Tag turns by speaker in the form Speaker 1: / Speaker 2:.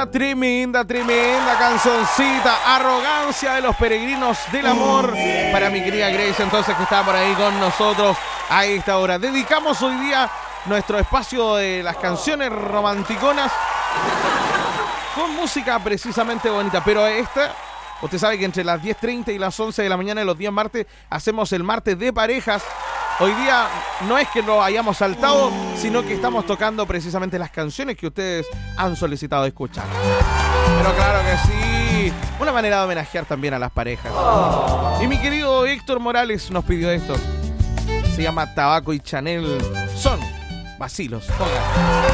Speaker 1: tremenda cancioncita, Arrogancia de los Peregrinos del Amor, para mi querida Grace, entonces, que está por ahí con nosotros a esta hora. Dedicamos hoy día nuestro espacio de las canciones romanticonas con música precisamente bonita, pero usted sabe que entre las 10:30 y las 11 de la mañana de los días martes hacemos el martes de parejas. Hoy día no es que lo hayamos saltado, sino que estamos tocando precisamente las canciones que ustedes han solicitado escuchar. Pero claro que sí, una manera de homenajear también a las parejas. Y mi querido Héctor Morales nos pidió esto. Se llama Tabaco y Chanel. Son vacilos. Ponga.